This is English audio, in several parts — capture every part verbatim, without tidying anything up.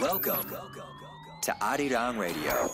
Welcome to Arirang Radio.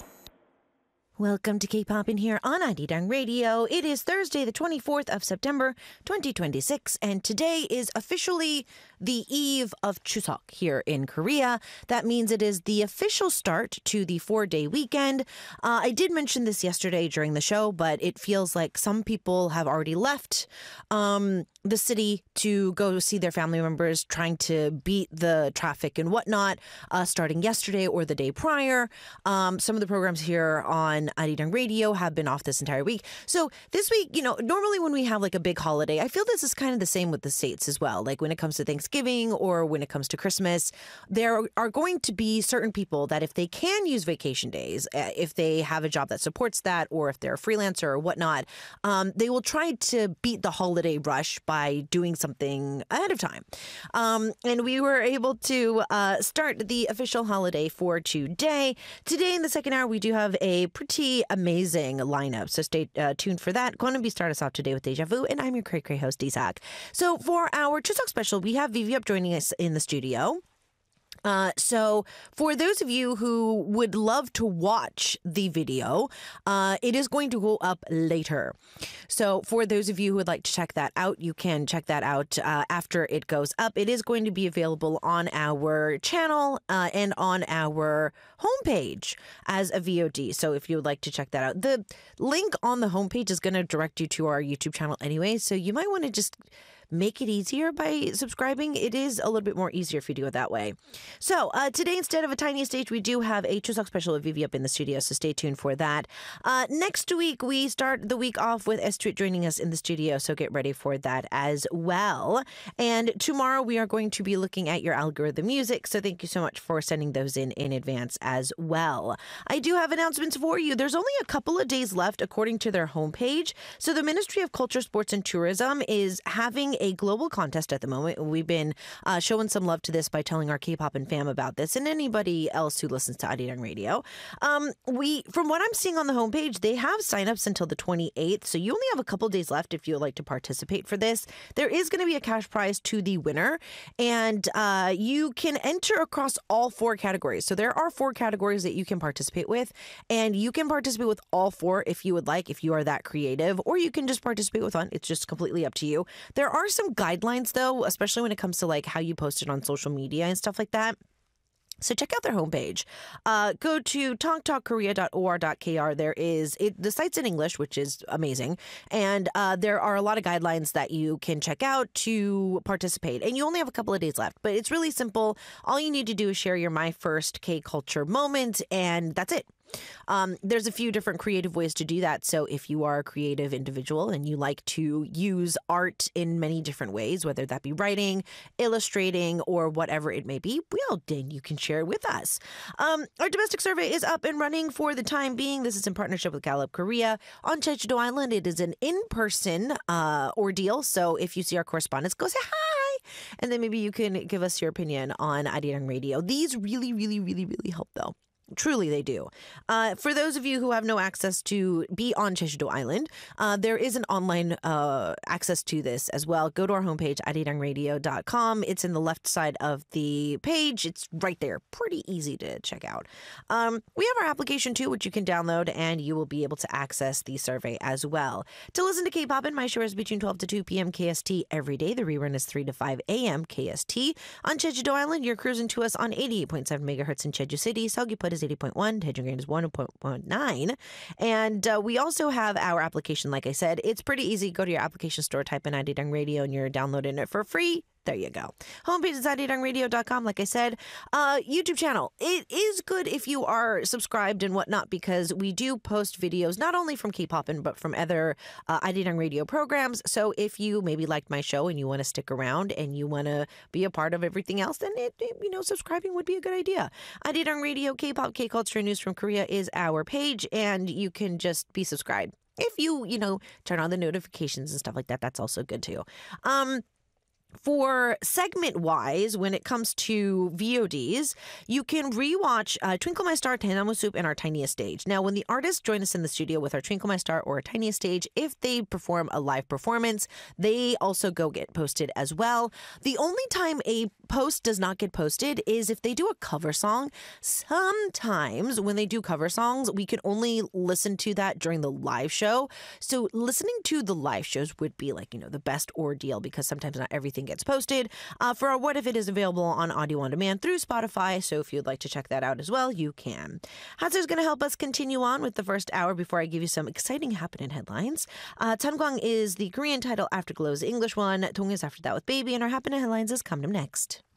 Welcome to K-Pop in here on Arirang Radio. It is Thursday, the twenty-fourth of September, twenty twenty-six, and today is officially the eve of Chuseok here in Korea. That means it is the official start to the four-day weekend. Uh, I did mention this yesterday during the show, but it feels like some people have already left um, the city to go see their family members, trying to beat the traffic and whatnot, uh, starting yesterday or the day prior. Um, some of the programs here on Arirang Radio have been off this entire week. So this week, you know, normally when we have like a big holiday, I feel this is kind of the same with the States as well. Like when it comes to Thanksgiving or when it comes to Christmas, there are going to be certain people that if they can use vacation days, if they have a job that supports that, or if they're a freelancer or whatnot, um, they will try to beat the holiday rush by doing something ahead of time. Um, and we were able to uh, start the official holiday for today. Today in the second hour, we do have a pretty amazing lineup, so stay uh, tuned for that. Going to be start us off today with Deja Vu, and I'm your cray cray host, Isaac. So for our Chuseok special, we have Vivi up joining us in the studio. Uh, so for those of you who would love to watch the video, uh, it is going to go up later. So for those of you who would like to check that out, you can check that out uh, after it goes up. It is going to be available on our channel uh, and on our homepage as a V O D. So if you would like to check that out, the link on the homepage is going to direct you to our YouTube channel anyway. So you might want to just make it easier by subscribing. It is a little bit more easier if you do it that way. So uh, today, instead of a tiny stage, we do have a Chuseok special with Vivi up in the studio, so stay tuned for that. Uh, next week, we start the week off with S-Tweet joining us in the studio, so get ready for that as well. And tomorrow, we are going to be looking at your algorithm music, so thank you so much for sending those in in advance as well. I do have announcements for you. There's only a couple of days left according to their homepage. So the Ministry of Culture, Sports and Tourism is having a global contest at the moment. We've been uh, showing some love to this by telling our K-pop and fam about this, and anybody else who listens to Arirang Radio. Um, we, from what I'm seeing on the homepage, they have signups until the twenty-eighth, so you only have a couple days left if you would like to participate for this. There is going to be a cash prize to the winner, and uh, you can enter across all four categories. So there are four categories that you can participate with, and you can participate with all four if you would like, if you are that creative, or you can just participate with one. It's just completely up to you. There are some guidelines, though, especially when it comes to like how you post it on social media and stuff like that. So check out their homepage. Uh, go to talk talk korea dot o r dot k r. There is it, the site's in English, which is amazing, and uh, there are a lot of guidelines that you can check out to participate. And you only have a couple of days left, but it's really simple. All you need to do is share your My First K Culture moment, and that's it. Um, there's a few different creative ways to do that. So if you are a creative individual and you like to use art in many different ways, whether that be writing, illustrating, or whatever it may be, well, then you can share it with us. Um, our domestic survey is up and running for the time being. This is in partnership with Gallup Korea. On Jeju-do Island, it is an in-person uh, ordeal. So if you see our correspondents, go say hi. And then maybe you can give us your opinion on Arirang Radio. These really, really, really, really help, though. Truly, they do. Uh, for those of you who have no access to be on Jeju-do Island, uh, there is an online uh, access to this as well. Go to our homepage, arirang radio dot com. It's in the left side of the page. It's right there. Pretty easy to check out. Um, we have our application, too, which you can download, and you will be able to access the survey as well. To listen to K-Pop, my show is between twelve to two p.m. K S T every day. The rerun is three to five a.m. K S T. On Jeju-do Island, you're cruising to us on eighty-eight point seven megahertz in Jeju City. Seogwipo is eighty point one, Daejeon is one point nine, and uh, we also have our application. Like I said, it's pretty easy. Go to your application store, type in Arirang Radio, and you're downloading it for free. There you go. Homepage is arirang radio dot com, like I said. Uh, YouTube channel. It is good if you are subscribed and whatnot, because we do post videos not only from K-Popin, but from other uh, Arirang Radio programs. So if you maybe liked my show and you want to stick around and you want to be a part of everything else, then it, it, you know, subscribing would be a good idea. Arirang Radio, K-Pop, K-Culture, News from Korea is our page, and you can just be subscribed. If you, you know, turn on the notifications and stuff like that, that's also good too. Um... For segment-wise, when it comes to V O Ds, you can rewatch uh, Twinkle My Star, Daenamu Soup, and Our Tiniest Stage. Now, when the artists join us in the studio with our Twinkle My Star or Our Tiniest Stage, if they perform a live performance, they also go get posted as well. The only time a post does not get posted is if they do a cover song. Sometimes when they do cover songs, we can only listen to that during the live show. So listening to the live shows would be like, you know, the best ordeal because sometimes not everything gets posted. Uh, for our What If It is available on audio on demand through Spotify, so if you'd like to check that out as well, you can. Hazard's going to help us continue on with the first hour before I give you some exciting happening headlines. Uh, Tankwang is the Korean title, Afterglow is the English one. Tong is after that with Baby, and our happening headlines is coming up next.